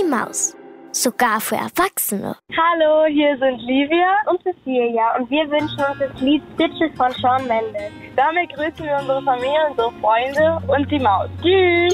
Maus. Sogar für Erwachsene. Hallo, hier sind Livia und Cecilia und wir wünschen uns das Lied Stitches von Shawn Mendes. Damit grüßen wir unsere Familie, unsere Freunde und die Maus. Tschüss!